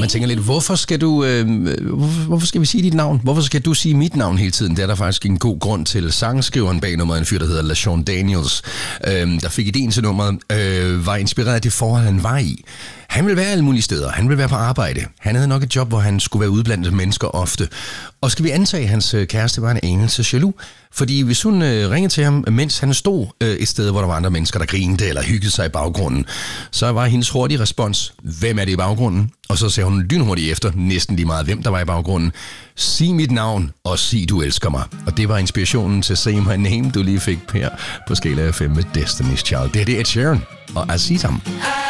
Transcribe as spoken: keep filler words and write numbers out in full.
man tænker lidt, hvorfor skal du, øh, hvorfor, hvorfor skal vi sige dit navn? Hvorfor skal du sige mit navn hele tiden? Det er der faktisk en god grund til. Sangskriveren bag nummeret, en fyr, der hedder LaShawn Daniels, øh, der fik idéen til nummeret, øh, var inspireret af det forhold, han var i. Han ville være alle mulige steder. Han ville være på arbejde. Han havde nok et job, hvor han skulle være ude blandt mennesker ofte. Og skal vi antage, at hans kæreste var en anelse jaloux? Fordi hvis hun øh, ringede til ham, mens han stod øh, et sted, hvor der var andre mennesker, der grinede eller hyggede sig i baggrunden, så var hendes hurtige respons, hvem er det i baggrunden? Og så sagde hun lynhurtigt efter, næsten lige meget, hvem der var i baggrunden. Sig mit navn, og sig, du elsker mig. Og det var inspirationen til Say My Name, du lige fik her på Skala F M med Destiny's Child. Det er det Ed Sheeran og Aziz Ham.